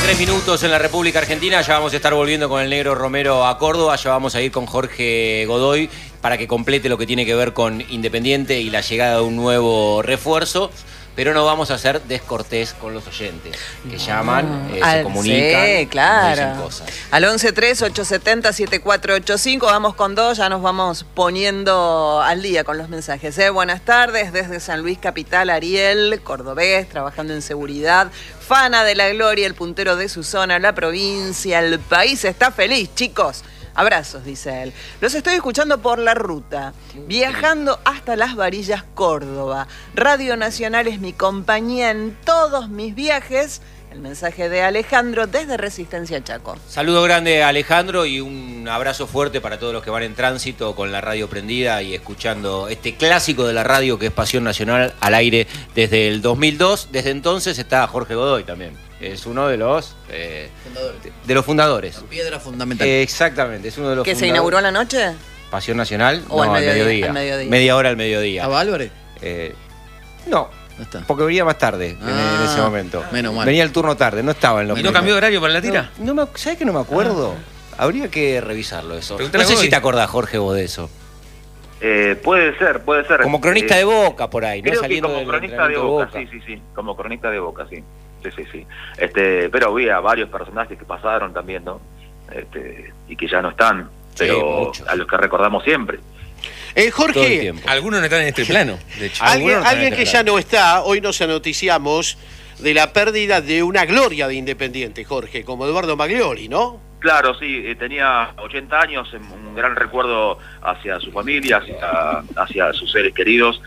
3 minutos en la República Argentina. Ya vamos a estar volviendo con el Negro Romero a Córdoba. Ya vamos a ir con Jorge Godoy para que complete lo que tiene que ver con Independiente y la llegada de un nuevo refuerzo. Pero no vamos a ser descortés con los oyentes que llaman, se comunican, sí, claro. nos dicen cosas. Al 11-3-870-7485, vamos con dos, ya nos vamos poniendo al día con los mensajes. Buenas tardes, desde San Luis Capital, Ariel, cordobés, trabajando en seguridad, fana de la gloria, el puntero de su zona, la provincia, el país está feliz, chicos. Abrazos, dice él. Los estoy escuchando por la ruta, viajando hasta Las Varillas, Córdoba. Radio Nacional es mi compañía en todos mis viajes. El mensaje de Alejandro desde Resistencia Chaco. Saludo grande a Alejandro y un abrazo fuerte para todos los que van en tránsito con la radio prendida y escuchando este clásico de la radio que es Pasión Nacional al aire desde el 2002. Desde entonces está Jorge Godoy también. Es uno de los fundadores. La piedra fundamental. Exactamente, es uno de los ¿Que fundadores. ¿Se inauguró a la noche? Pasión Nacional, ¿O no, al mediodía? Al mediodía. Media hora al mediodía. ¿Estaba Álvarez? No, No está. porque venía más tarde en ese momento. Menos mal. Venía el turno tarde, no estaba en lo ¿Y no cambió de horario para la tira? ¿Sabes que no me acuerdo? Habría que revisarlo eso. Pregúntale No sé a si Godoy. te acordás, Jorge, vos de eso. Puede ser. Como cronista de Boca por ahí, ¿no? Creo Saliendo que como del cronista de entrenamiento Boca, sí. Como cronista de Boca, sí. Sí. Pero había varios personajes que pasaron también, ¿no? Y que ya no están, pero muchos. a los que recordamos siempre. Todo el Jorge, tiempo. Algunos no están en este plano, de hecho. alguien que ya no está, hoy nos anoticiamos de la pérdida de una gloria de Independiente, Jorge, como Eduardo Maglioli, ¿no? Claro, sí, tenía 80 años, un gran recuerdo hacia su familia, hacia sus seres queridos,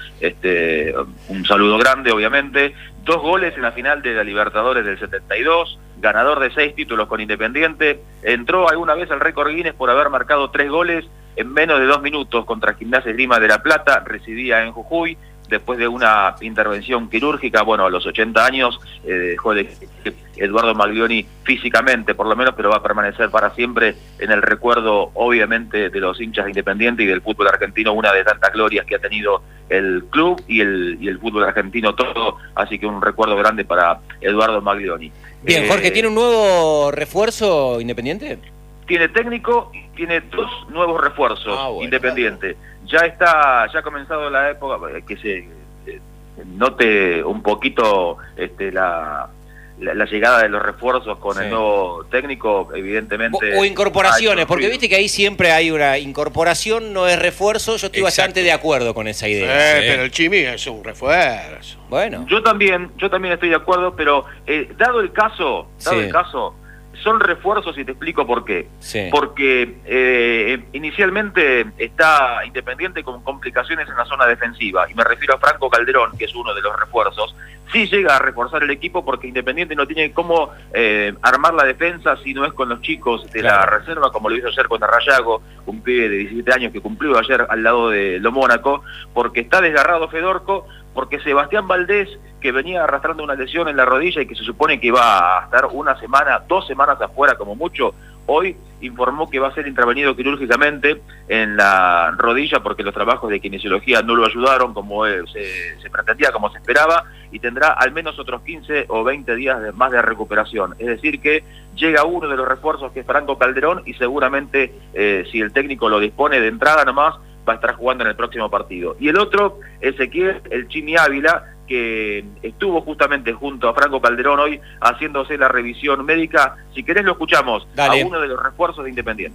un saludo grande, obviamente. 2 goles en la final de la Libertadores del 72, ganador de 6 títulos con Independiente. Entró alguna vez al récord Guinness por haber marcado 3 goles en menos de 2 minutos contra Gimnasia Esgrima de La Plata, residía en Jujuy. Después de una intervención quirúrgica, a los 80 años, dejó de Eduardo Maglioni físicamente, por lo menos, pero va a permanecer para siempre en el recuerdo, obviamente, de los hinchas de Independiente y del fútbol argentino, una de tantas glorias que ha tenido el club y el fútbol argentino todo, así que un recuerdo grande para Eduardo Maglioni. Bien, Jorge, ¿tiene un nuevo refuerzo Independiente? Tiene técnico y tiene 2 nuevos refuerzos, bueno, Independiente. Ya ha comenzado la época que se note un poquito la llegada de los refuerzos con el nuevo técnico, evidentemente. O incorporaciones, porque viste que ahí siempre hay una incorporación, no es refuerzo. Yo estoy bastante de acuerdo con esa idea. Pero el Chimi es un refuerzo. Bueno. Yo también estoy de acuerdo, pero dado el caso, son refuerzos y te explico por qué. Sí. Porque inicialmente está Independiente con complicaciones en la zona defensiva, y me refiero a Franco Calderón, que es uno de los refuerzos. Sí llega a reforzar el equipo porque Independiente no tiene cómo armar la defensa si no es con los chicos de la reserva, como lo hizo ayer con Arrayago, un pibe de 17 años que cumplió ayer al lado de Lo Mónaco, porque está desgarrado Fedorco, porque Sebastián Valdés, que venía arrastrando una lesión en la rodilla y que se supone que iba a estar 1 semana, 2 semanas afuera como mucho, hoy informó que va a ser intervenido quirúrgicamente en la rodilla porque los trabajos de kinesiología no lo ayudaron como se pretendía, como se esperaba, y tendrá al menos otros 15 o 20 días más de recuperación. Es decir que llega uno de los refuerzos, que es Franco Calderón, y seguramente si el técnico lo dispone de entrada nomás, va a estar jugando en el próximo partido. Y el otro, Ezequiel, el Chimi Ávila, que estuvo justamente junto a Franco Calderón hoy haciéndose la revisión médica. Si querés lo escuchamos. Dale. A uno de los refuerzos de Independiente.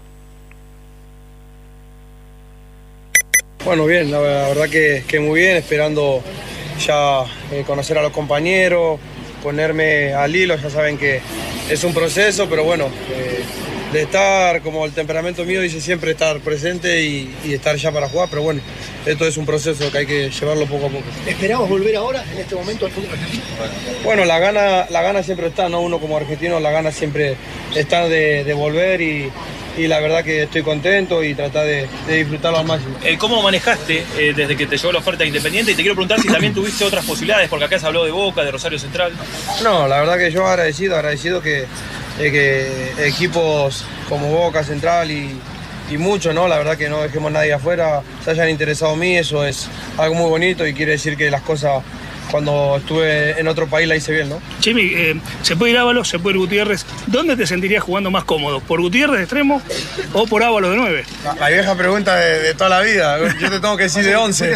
Bueno, bien, la verdad que muy bien, esperando ya conocer a los compañeros, ponerme al hilo. Ya saben que es un proceso, pero bueno, de estar, como el temperamento mío dice siempre, estar presente y estar ya para jugar, pero bueno, esto es un proceso que hay que llevarlo poco a poco. ¿Esperabas volver ahora, en este momento, al fútbol argentino? Bueno, la gana siempre está, ¿no? Uno como argentino, la gana siempre está de volver y la verdad que estoy contento y tratar de disfrutarlo al máximo. ¿Cómo manejaste desde que te llegó la oferta de Independiente? Y te quiero preguntar si también tuviste otras posibilidades, porque acá se habló de Boca, de Rosario Central. No, la verdad que yo agradecido que equipos como Boca, Central y mucho, ¿no? La verdad que no dejemos a nadie afuera, se hayan interesado en mí, eso es algo muy bonito y quiere decir que las cosas cuando estuve en otro país la hice bien, ¿no? Chimi, se puede ir Ábalos, se puede ir Gutiérrez. ¿Dónde te sentirías jugando más cómodo? ¿Por Gutiérrez de extremo o por Ábalos de 9? La vieja pregunta de toda la vida. Yo te tengo que decir de 11.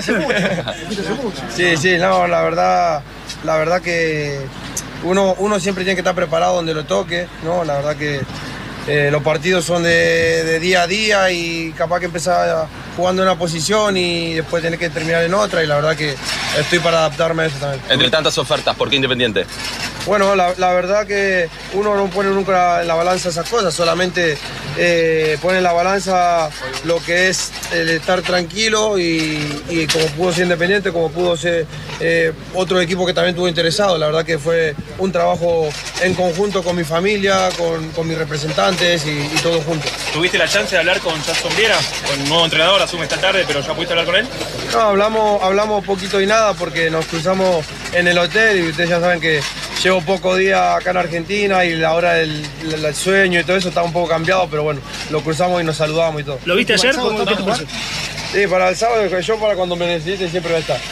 Sí, no, la verdad que uno siempre tiene que estar preparado donde lo toque, ¿no? La verdad que los partidos son de día a día y capaz que empezar jugando en una posición y después tener que terminar en otra, y la verdad que estoy para adaptarme a eso también. Entre tantas ofertas, ¿por qué Independiente? Bueno, la verdad que uno no pone nunca en la balanza esas cosas, solamente pone en la balanza lo que es el estar tranquilo y como pudo ser Independiente, como pudo ser otro equipo que también estuvo interesado. La verdad que fue un trabajo en conjunto con mi familia, con mis representantes y todo junto. ¿Tuviste la chance de hablar con Jason Viera, con un nuevo entrenador, asume esta tarde, pero ya pudiste hablar con él? No, hablamos poquito y nada porque nos cruzamos en el hotel y ustedes ya saben que llevo poco día acá en Argentina y la hora del sueño y todo eso está un poco cambiado, pero bueno, lo cruzamos y nos saludamos y todo. ¿Lo viste ayer? ¿Cómo te pasó? Sí, para el sábado, yo para cuando me necesite siempre va a estar.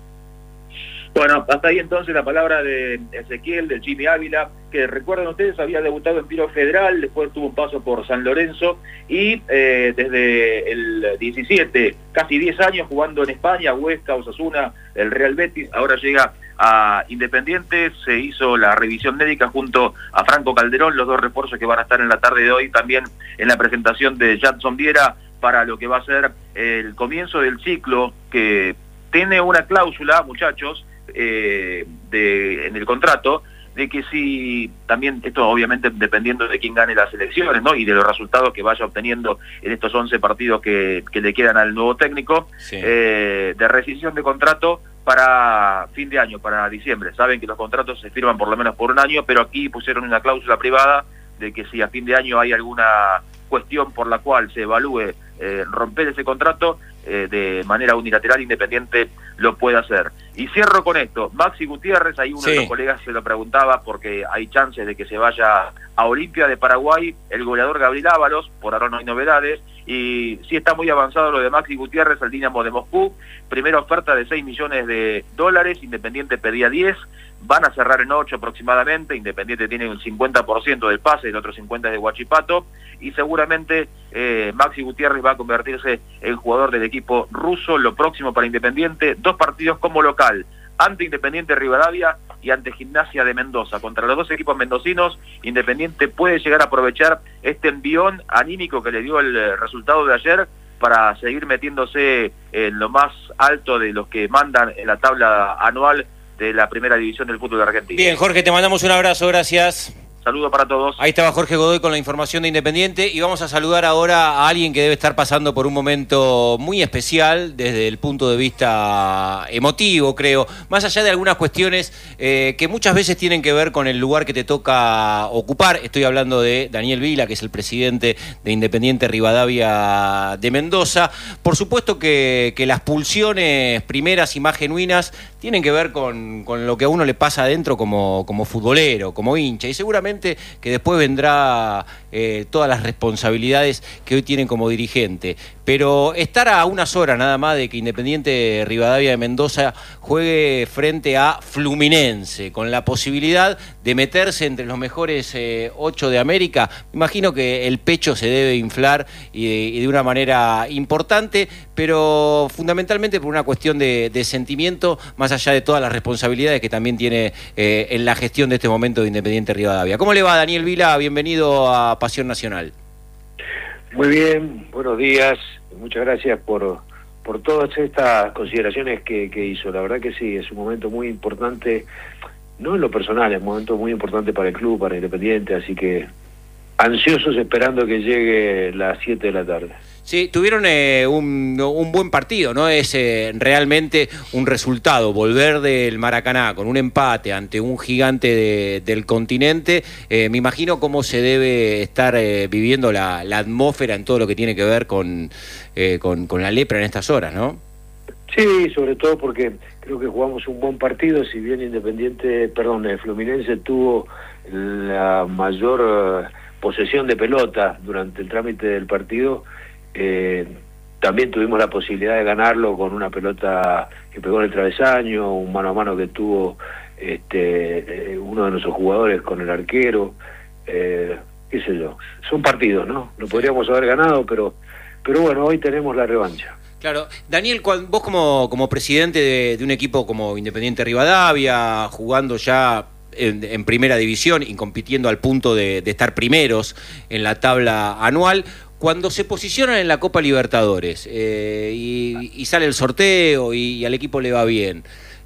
Bueno, hasta ahí entonces la palabra de Ezequiel, del Jimmy Ávila, que recuerden ustedes había debutado en Tiro Federal, después tuvo un paso por San Lorenzo y desde el 17, casi 10 años jugando en España, Huesca, Osasuna, el Real Betis, ahora llega a Independiente, se hizo la revisión médica junto a Franco Calderón, los dos refuerzos que van a estar en la tarde de hoy, también en la presentación de Jason Viera para lo que va a ser el comienzo del ciclo, que tiene una cláusula, muchachos, en el contrato, de que si también, esto obviamente dependiendo de quién gane las elecciones, ¿no? Y de los resultados que vaya obteniendo en estos 11 partidos que le quedan al nuevo técnico, sí. De rescisión de contrato para fin de año, para diciembre. Saben que los contratos se firman por lo menos por un año, pero aquí pusieron una cláusula privada de que si a fin de año hay alguna cuestión por la cual se evalúe romper ese contrato, de manera unilateral, Independiente lo puede hacer. Y cierro con esto, Maxi Gutiérrez, ahí uno de los colegas se lo preguntaba porque hay chances de que se vaya a Olimpia de Paraguay, el goleador Gabriel Ábalos, por ahora no hay novedades, y sí está muy avanzado lo de Maxi Gutiérrez al Dinamo de Moscú, primera oferta de $6 millones, Independiente pedía 10, van a cerrar en 8 aproximadamente, Independiente tiene un 50% del pase, el otro 50% es de Huachipato, y seguramente Maxi Gutiérrez va a convertirse en jugador del equipo ruso. Lo próximo para Independiente, 2 partidos como local, ante Independiente Rivadavia y ante Gimnasia de Mendoza. Contra los dos equipos mendocinos, Independiente puede llegar a aprovechar este envión anímico que le dio el resultado de ayer para seguir metiéndose en lo más alto de los que mandan en la tabla anual de la primera división del fútbol de Argentina. Bien, Jorge, te mandamos un abrazo, gracias. Saludos para todos. Ahí estaba Jorge Godoy con la información de Independiente y vamos a saludar ahora a alguien que debe estar pasando por un momento muy especial desde el punto de vista emotivo, creo, más allá de algunas cuestiones que muchas veces tienen que ver con el lugar que te toca ocupar. Estoy hablando de Daniel Vila, que es el presidente de Independiente Rivadavia de Mendoza. Por supuesto que las pulsiones primeras y más genuinas tienen que ver con lo que a uno le pasa adentro como futbolero, como hincha, y seguramente que después vendrá todas las responsabilidades que hoy tienen como dirigente. Pero estar a unas horas nada más de que Independiente Rivadavia de Mendoza juegue frente a Fluminense, con la posibilidad de meterse entre los mejores 8 de América, me imagino que el pecho se debe inflar y de una manera importante, pero fundamentalmente por una cuestión de sentimiento, más allá de todas las responsabilidades que también tiene en la gestión de este momento de Independiente Rivadavia. ¿Cómo le va, Daniel Vila? Bienvenido a Pasión Nacional. Muy bien, buenos días, muchas gracias por todas estas consideraciones que hizo. La verdad que sí, es un momento muy importante, no en lo personal, es un momento muy importante para el club, para Independiente, así que ansiosos esperando que llegue las 7 de la tarde. Sí, tuvieron un buen partido, ¿no? Es realmente un resultado, volver del Maracaná con un empate ante un gigante del continente. Me imagino cómo se debe estar viviendo la atmósfera en todo lo que tiene que ver con la lepra en estas horas, ¿no? Sí, sobre todo porque creo que jugamos un buen partido, si bien Fluminense tuvo la mayor posesión de pelota durante el trámite del partido. también tuvimos la posibilidad de ganarlo con una pelota que pegó en el travesaño, un mano a mano que tuvo uno de nuestros jugadores con el arquero, qué sé yo, son partidos, ¿no? Lo podríamos haber ganado, pero bueno, hoy tenemos la revancha. Claro. Daniel, vos como presidente de un equipo como Independiente Rivadavia, jugando ya en primera división y compitiendo al punto de estar primeros en la tabla anual, cuando se posicionan en la Copa Libertadores y sale el sorteo y al equipo le va bien,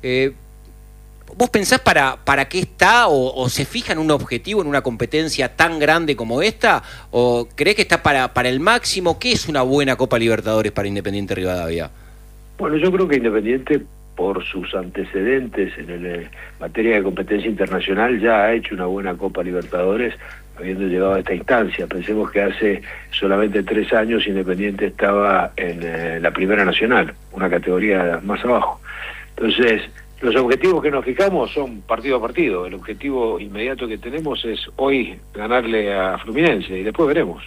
¿vos pensás para qué está o se fija en un objetivo, en una competencia tan grande como esta? ¿O creés que está para el máximo? ¿Qué es una buena Copa Libertadores para Independiente Rivadavia? Bueno, yo creo que Independiente, por sus antecedentes en materia de competencia internacional, ya ha hecho una buena Copa Libertadores, habiendo llegado a esta instancia. Pensemos que hace solamente 3 años Independiente estaba en la Primera Nacional, una categoría más abajo. Entonces, los objetivos que nos fijamos son partido a partido. El objetivo inmediato que tenemos es hoy ganarle a Fluminense y después veremos.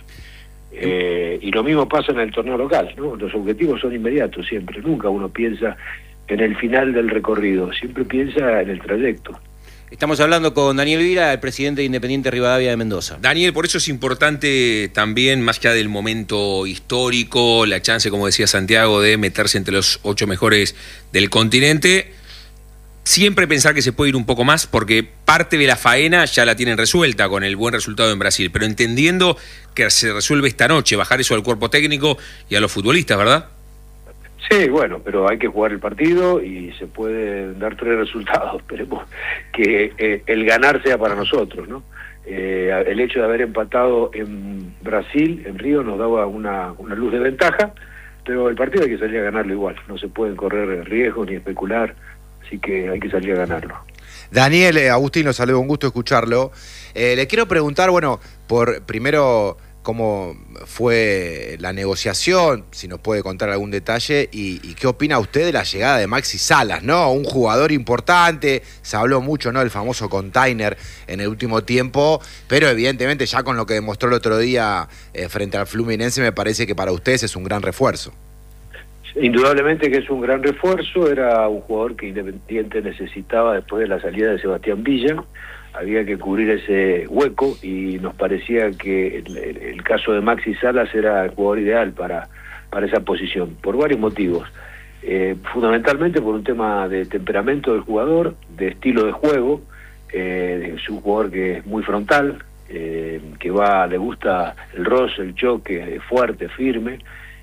Y lo mismo pasa en el torneo local, ¿no? Los objetivos son inmediatos siempre. Nunca uno piensa en el final del recorrido, siempre piensa en el trayecto. Estamos hablando con Daniel Vila, el presidente de Independiente Rivadavia de Mendoza. Daniel, por eso es importante también, más allá del momento histórico, la chance, como decía Santiago, de meterse entre los 8 mejores del continente, siempre pensar que se puede ir un poco más, porque parte de la faena ya la tienen resuelta con el buen resultado en Brasil, pero entendiendo que se resuelve esta noche, bajar eso al cuerpo técnico y a los futbolistas, ¿verdad? Sí, bueno, pero hay que jugar el partido y se pueden dar 3 resultados. Esperemos que el ganar sea para nosotros, ¿no? El hecho de haber empatado en Brasil, en Río, nos daba una luz de ventaja, pero el partido hay que salir a ganarlo igual. No se pueden correr riesgos ni especular, así que hay que salir a ganarlo. Daniel, Agustín, los saludo, un gusto escucharlo. Le quiero preguntar, bueno, primero cómo fue la negociación, si nos puede contar algún detalle, y qué opina usted de la llegada de Maxi Salas, ¿no? Un jugador importante, se habló mucho, ¿no?, del famoso container en el último tiempo, pero evidentemente ya con lo que demostró el otro día frente al Fluminense, me parece que para ustedes es un gran refuerzo. Indudablemente que es un gran refuerzo, era un jugador que Independiente necesitaba después de la salida de Sebastián Villa. Había que cubrir ese hueco y nos parecía que el caso de Maxi Salas era el jugador ideal para esa posición, por varios motivos. Fundamentalmente por un tema de temperamento del jugador, de estilo de juego. Es un jugador que es muy frontal, que le gusta el roce, el choque, fuerte, firme,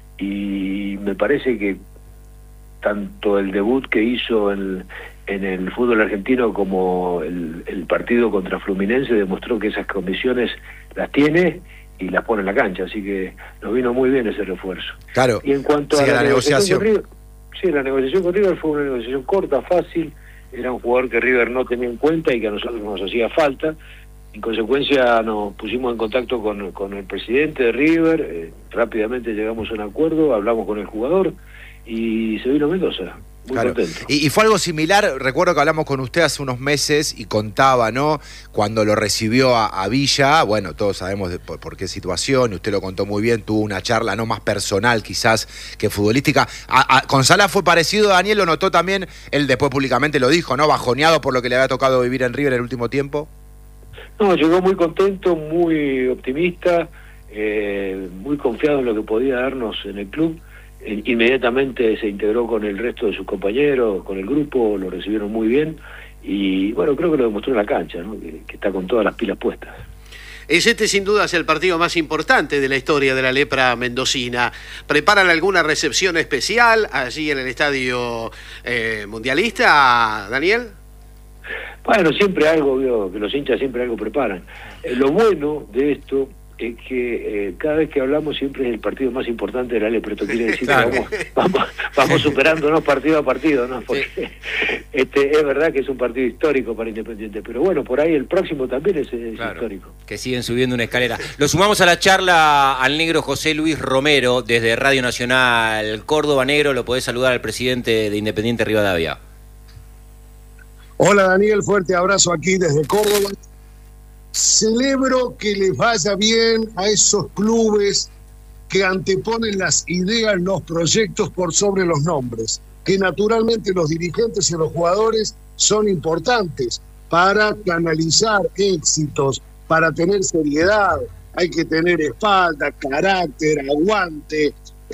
y me parece que tanto el debut que hizo en el fútbol argentino como el partido contra Fluminense demostró que esas condiciones las tiene y las pone en la cancha, así que nos vino muy bien ese refuerzo. Claro. Y en cuanto a la negociación con River, sí, la negociación con River fue una negociación corta, fácil, era un jugador que River no tenía en cuenta y que a nosotros nos hacía falta. En consecuencia nos pusimos en contacto con el presidente de River, rápidamente llegamos a un acuerdo, hablamos con el jugador y se vino a Mendoza. Muy contento. Y fue algo similar, recuerdo que hablamos con usted hace unos meses y contaba, ¿no?, cuando lo recibió a Villa, bueno, todos sabemos por qué situación, y usted lo contó muy bien, tuvo una charla no más personal quizás que futbolística. ¿Con Salas fue parecido, Daniel? ¿Lo notó también? Él después públicamente lo dijo, ¿no?, bajoneado por lo que le había tocado vivir en River el último tiempo. No, llegó muy contento, muy optimista, muy confiado en lo que podía darnos en el club. Inmediatamente se integró con el resto de sus compañeros, con el grupo, lo recibieron muy bien y bueno, creo que lo demostró en la cancha, ¿no?, que está con todas las pilas puestas. Este sin duda es el partido más importante de la historia de la lepra mendocina. ¿Preparan alguna recepción especial allí en el estadio mundialista, Daniel? Bueno, siempre algo, que los hinchas siempre algo preparan. Lo bueno de esto es que cada vez que hablamos siempre es el partido más importante de la lepra. Esto quiere decir claro, que vamos superándonos partido a partido, ¿no? Porque es verdad que es un partido histórico para Independiente, pero bueno, por ahí el próximo también es claro, histórico. Que siguen subiendo una escalera. Lo sumamos a la charla al negro José Luis Romero desde Radio Nacional Córdoba. Negro, lo podés saludar al presidente de Independiente Rivadavia. Hola Daniel, fuerte abrazo aquí desde Córdoba. Celebro que les vaya bien a esos clubes que anteponen las ideas, los proyectos por sobre los nombres, que naturalmente los dirigentes y los jugadores son importantes para canalizar éxitos, para tener seriedad, hay que tener espalda, carácter, aguante.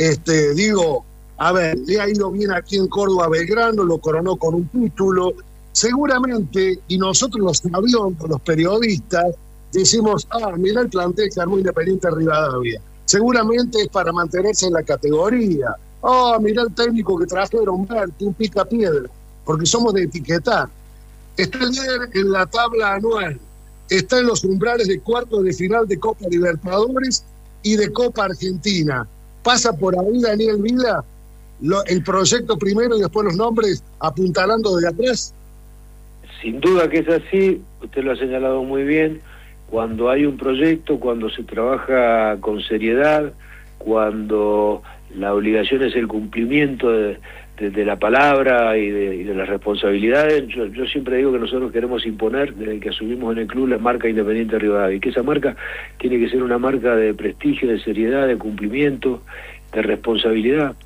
A ver, le ha ido bien aquí en Córdoba a Belgrano, lo coronó con un título. Seguramente, y nosotros los sabíamos, los periodistas, decimos, mirá el plantel que armó Independiente Rivadavia. Seguramente es para mantenerse en la categoría. Mirá el técnico que trajeron, un pica piedra, porque somos de etiquetar. Está el líder en la tabla anual, está en los umbrales de cuartos de final de Copa Libertadores y de Copa Argentina. Pasa por ahí Daniel Vida, el proyecto primero y después los nombres apuntalando desde atrás. Sin duda que es así, usted lo ha señalado muy bien. Cuando hay un proyecto, cuando se trabaja con seriedad, cuando la obligación es el cumplimiento de la palabra y de las responsabilidades, yo siempre digo que nosotros queremos imponer, desde que asumimos en el club, la marca Independiente Rivadavia, y que esa marca tiene que ser una marca de prestigio, de seriedad, de cumplimiento, de responsabilidad,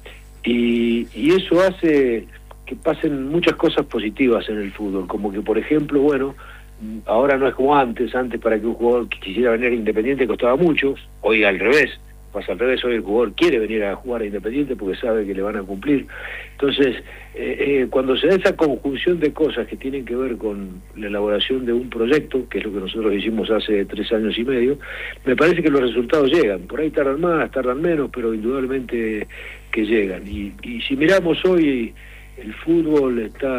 y eso hace que pasen muchas cosas positivas en el fútbol, como que, por ejemplo, ahora no es como antes para que un jugador quisiera venir a Independiente costaba mucho, hoy al revés, pasa al revés, hoy el jugador quiere venir a jugar a Independiente porque sabe que le van a cumplir. Entonces, cuando se da esa conjunción de cosas que tienen que ver con la elaboración de un proyecto, que es lo que nosotros hicimos hace 3 años y medio, me parece que los resultados llegan. Por ahí tardan más, tardan menos, pero indudablemente que llegan. Y si miramos hoy, el fútbol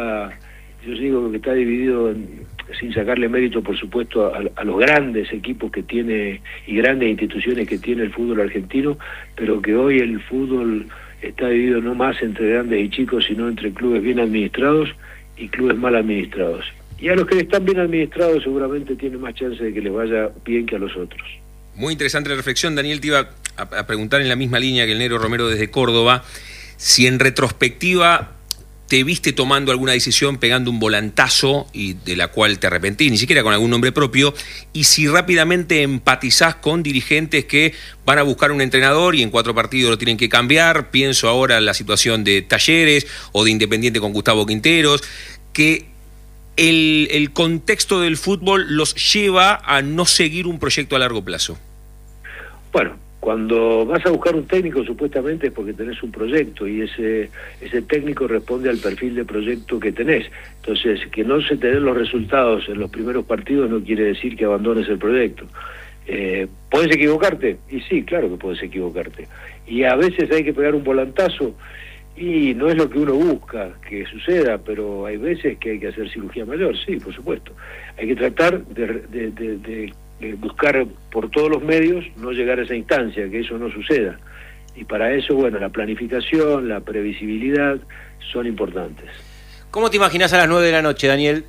yo digo que está dividido sin sacarle mérito, por supuesto, a los grandes equipos que tiene y grandes instituciones que tiene el fútbol argentino, pero que hoy el fútbol está dividido no más entre grandes y chicos, sino entre clubes bien administrados y clubes mal administrados. Y a los que están bien administrados seguramente tienen más chance de que les vaya bien que a los otros. Muy interesante la reflexión. Daniel, te iba a preguntar en la misma línea que el Negro Romero desde Córdoba, si en retrospectiva te viste tomando alguna decisión, pegando un volantazo y de la cual te arrepentís, ni siquiera con algún nombre propio, y si rápidamente empatizás con dirigentes que van a buscar un entrenador y en 4 partidos lo tienen que cambiar. Pienso ahora en la situación de Talleres o de Independiente con Gustavo Quinteros, que el contexto del fútbol los lleva a no seguir un proyecto a largo plazo. Bueno, cuando vas a buscar un técnico supuestamente es porque tenés un proyecto y ese técnico responde al perfil de proyecto que tenés. Entonces, que no se te den los resultados en los primeros partidos no quiere decir que abandones el proyecto. ¿Puedes equivocarte? Y sí, claro que puedes equivocarte. Y a veces hay que pegar un volantazo y no es lo que uno busca que suceda, pero hay veces que hay que hacer cirugía mayor, sí, por supuesto. Hay que tratar de buscar por todos los medios no llegar a esa instancia, que eso no suceda. Y para eso, la planificación, la previsibilidad son importantes. ¿Cómo te imaginás a las 9 de la noche, Daniel?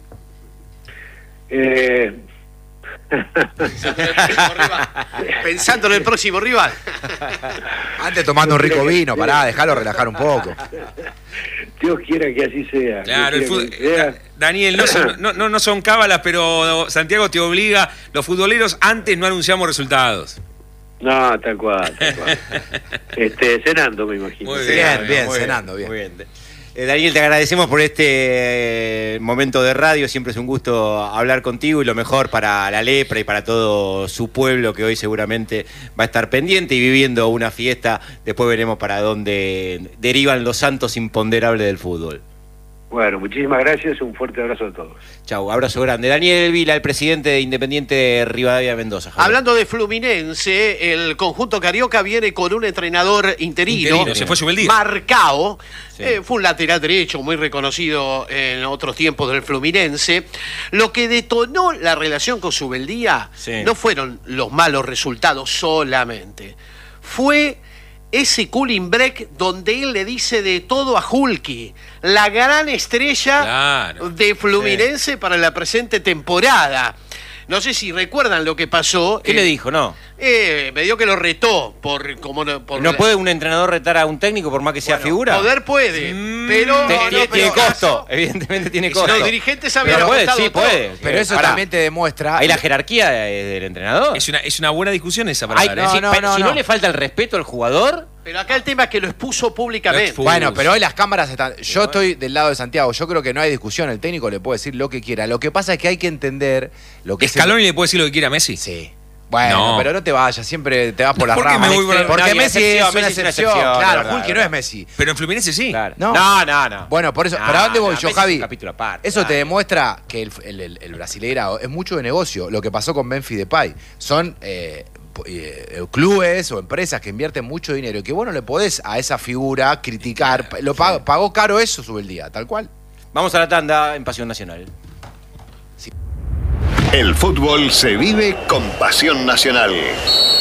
Pensando en el próximo rival. Antes tomando un rico vino, déjalo relajar un poco. Dios quiera que así sea. Claro, Daniel, no son cábalas, pero Santiago te obliga. Los futboleros antes no anunciamos resultados. No, tal cual. Cenando, me imagino. Muy bien, cenando, bien. Muy bien. Daniel, te agradecemos por este momento de radio. Siempre es un gusto hablar contigo y lo mejor para la Lepra y para todo su pueblo, que hoy seguramente va a estar pendiente y viviendo una fiesta. Después veremos para dónde derivan los santos imponderables del fútbol. Bueno, muchísimas gracias, un fuerte abrazo a todos. Chau, abrazo grande. Daniel Vila, el presidente de Independiente Rivadavia Mendoza. Javier. Hablando de Fluminense, el conjunto carioca viene con un entrenador interino se fue Subeldía. Marcao. Sí. Fue un lateral derecho muy reconocido en otros tiempos del Fluminense. Lo que detonó la relación con Subeldía no fueron los malos resultados solamente. Fue ese cooling break donde él le dice de todo a Hulky, la gran estrella de Fluminense para la presente temporada. No sé si recuerdan lo que pasó. ¿Qué le dijo? No. Medio que lo retó ¿No puede un entrenador retar a un técnico por más que sea figura? Poder puede, pero... Tiene costo, evidentemente tiene costo. Si los dirigentes habían sí, puede. Pero eso también te demuestra... Hay la jerarquía del entrenador. Es una buena discusión esa palabra. Si no le falta el respeto al jugador... Pero acá el tema es que lo expuso públicamente. Bueno, pero hoy las cámaras están... Yo estoy del lado de Santiago. Yo creo que no hay discusión. El técnico le puede decir lo que quiera. Lo que pasa es que hay que entender lo que ¿Scaloni le puede decir lo que quiera a Messi? Sí. Bueno, pero no te vayas, siempre te vas por las ¿Por qué ramas. me voy por Porque No, Messi es una Messi excepción. Claro, Hulk no es Messi. Pero en Fluminense sí. Claro. No. No. Bueno, por eso. ¿Para dónde voy yo, Messi Javi? es un capítulo aparte, Eso te dale. demuestra que el brasileirao es mucho de negocio. Lo que pasó con Memphis Depay. Son clubes o empresas que invierten mucho dinero y que vos no le podés a esa figura criticar. Lo pagó caro eso, sube el día, tal cual. Vamos a la tanda en Pasión Nacional. El fútbol se vive con Pasión Nacional.